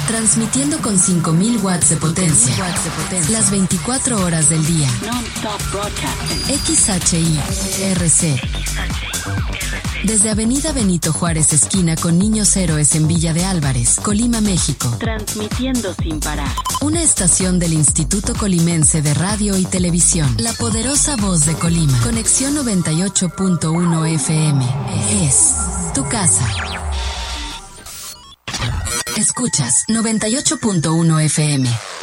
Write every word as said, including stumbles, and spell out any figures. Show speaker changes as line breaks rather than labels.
Transmitiendo con cinco mil watts de potencia. Las veinticuatro horas del día. X H I R C. Desde Avenida Benito Juárez, esquina con Niños Héroes en Villa de Álvarez, Colima, México.
Transmitiendo sin parar.
Una estación del Instituto Colimense de Radio y Televisión. La poderosa voz de Colima. Conexión noventa y ocho punto uno F M. Es tu casa. Escuchas noventa y ocho punto uno F M.